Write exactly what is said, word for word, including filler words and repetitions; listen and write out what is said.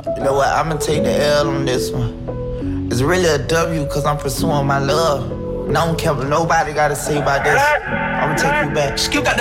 You know what? I'ma take the L on this one. It's really a W because I'm pursuing my love. And I don't care what nobody gotta say about this. I'ma take you back.